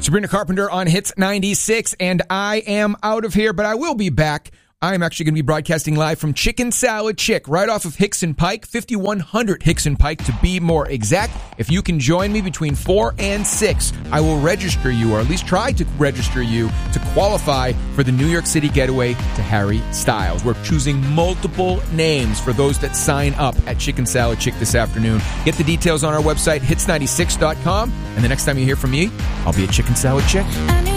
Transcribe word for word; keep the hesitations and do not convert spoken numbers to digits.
Sabrina Carpenter on Hits ninety-six, and I am out of here, but I will be back. I'm actually going to be broadcasting live from Chicken Salad Chick, right off of Hickson Pike, fifty-one hundred Hickson Pike to be more exact. If you can join me between four and six, I will register you, or at least try to register you, to qualify for the New York City getaway to Harry Styles. We're choosing multiple names for those that sign up at Chicken Salad Chick this afternoon. Get the details on our website, hits ninety-six dot com, and the next time you hear from me, I'll be at Chicken Salad Chick.